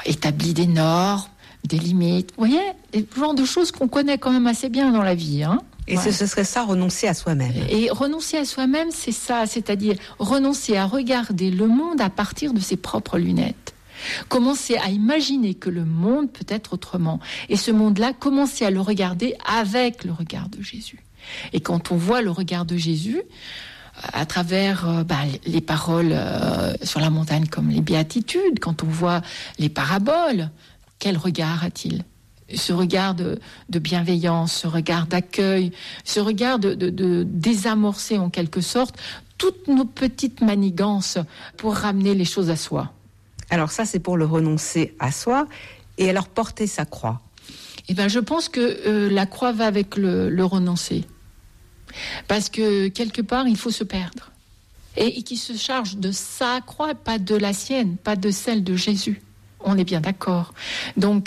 établi des normes, des limites. Vous voyez, le genre de choses qu'on connaît quand même assez bien dans la vie. Et ce serait ça, renoncer à soi-même. Et renoncer à soi-même, c'est ça, c'est-à-dire renoncer à regarder le monde à partir de ses propres lunettes. Commencer à imaginer que le monde peut être autrement. Et ce monde-là, commencer à le regarder avec le regard de Jésus. Et quand on voit le regard de Jésus, à travers les paroles sur la montagne comme les béatitudes, quand on voit les paraboles, quel regard a-t-il ? Ce regard de bienveillance, ce regard d'accueil, ce regard de désamorcer en quelque sorte toutes nos petites manigances pour ramener les choses à soi. Alors ça, c'est pour le renoncer à soi. Et alors porter sa croix. Eh bien, je pense que la croix va avec le renoncer. Parce que quelque part, il faut se perdre. Et qui se charge de sa croix, pas de la sienne, pas de celle de Jésus. On est bien d'accord. Donc,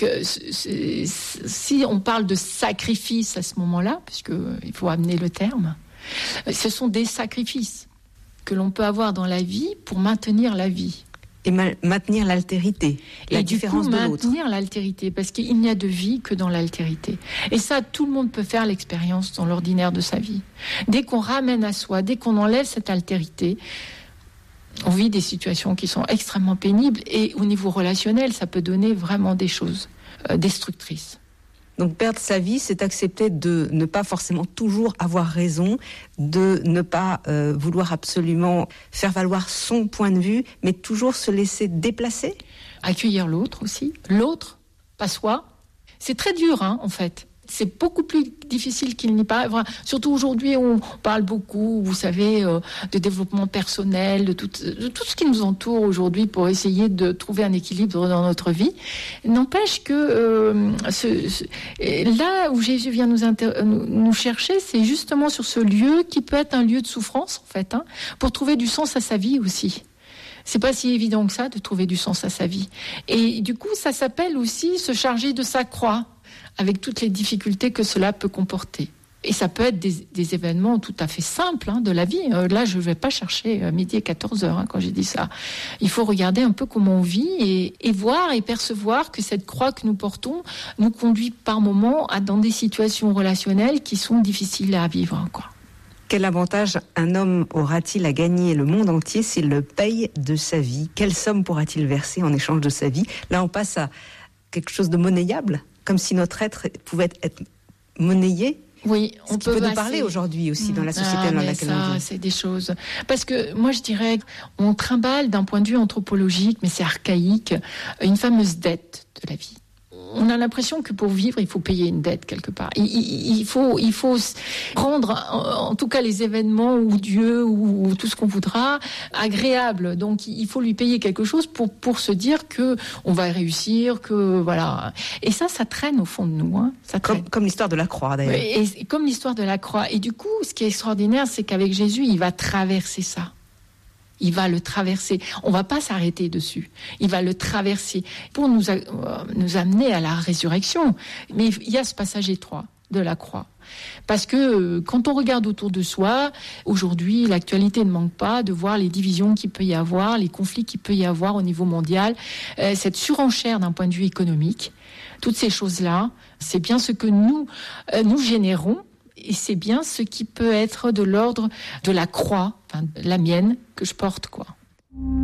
si on parle de sacrifice à ce moment-là, puisqu'il faut amener le terme, ce sont des sacrifices que l'on peut avoir dans la vie pour maintenir la vie. Et maintenir l'altérité, la différence de l'autre. Maintenir l'altérité, parce qu'il n'y a de vie que dans l'altérité. Et ça, tout le monde peut faire l'expérience dans l'ordinaire de sa vie. Dès qu'on ramène à soi, dès qu'on enlève cette altérité, on vit des situations qui sont extrêmement pénibles. Et au niveau relationnel, ça peut donner vraiment des choses destructrices. Donc perdre sa vie, c'est accepter de ne pas forcément toujours avoir raison, de ne pas vouloir absolument faire valoir son point de vue, mais toujours se laisser déplacer. Accueillir l'autre aussi. L'autre, pas soi. C'est très dur, en fait. C'est beaucoup plus difficile qu'il n'y paraît. Enfin, surtout aujourd'hui, on parle beaucoup, vous savez, de développement personnel, de tout ce qui nous entoure aujourd'hui pour essayer de trouver un équilibre dans notre vie. N'empêche que là où Jésus vient nous chercher, c'est justement sur ce lieu qui peut être un lieu de souffrance, en fait, pour trouver du sens à sa vie aussi. C'est pas si évident que ça de trouver du sens à sa vie. Et du coup, ça s'appelle aussi se charger de sa croix, avec toutes les difficultés que cela peut comporter. Et ça peut être des événements tout à fait simples de la vie. Là, je ne vais pas chercher midi et 14h quand j'ai dit ça. Il faut regarder un peu comment on vit et voir et percevoir que cette croix que nous portons nous conduit par moments dans des situations relationnelles qui sont difficiles à vivre, quoi. Quel avantage un homme aura-t-il à gagner le monde entier s'il le paye de sa vie ? Quelle somme pourra-t-il verser en échange de sa vie ? Là, on passe à quelque chose de monnayable, comme si notre être pouvait être monnayé. Oui, on peut nous parler aujourd'hui aussi dans la société dans laquelle on vit. C'est des choses. Parce que moi, je dirais, on trimballe d'un point de vue anthropologique, mais c'est archaïque, une fameuse dette de la vie. On a l'impression que pour vivre, il faut payer une dette quelque part. Il faut rendre, en tout cas, les événements ou Dieu ou tout ce qu'on voudra agréable. Donc, il faut lui payer quelque chose pour se dire que on va réussir, que voilà. Et ça traîne au fond de nous. Ça traîne. Comme l'histoire de la croix, d'ailleurs. Et comme l'histoire de la croix. Et du coup, ce qui est extraordinaire, c'est qu'avec Jésus, il va traverser ça. Il va le traverser. On va pas s'arrêter dessus. Il va le traverser pour nous amener à la résurrection. Mais il y a ce passage étroit de la croix. Parce que quand on regarde autour de soi, aujourd'hui, l'actualité ne manque pas de voir les divisions qu'il peut y avoir, les conflits qu'il peut y avoir au niveau mondial, cette surenchère d'un point de vue économique. Toutes ces choses-là, c'est bien ce que nous générons. Et c'est bien ce qui peut être de l'ordre de la croix, enfin, la mienne, que je porte, quoi.